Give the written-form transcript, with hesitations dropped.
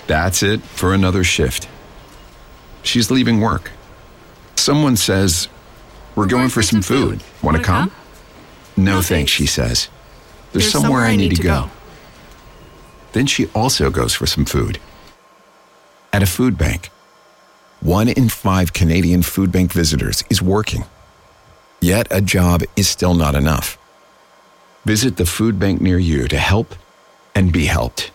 That's it for another shift. She's leaving work. Someone says, "We're going for some food. Want to come?" No thanks, she says. There's somewhere I need to go. Then she also goes for some food. At a food bank. 1 in 5 Canadian food bank visitors is working. Yet a job is still not enough. Visit the food bank near you to help and be helped.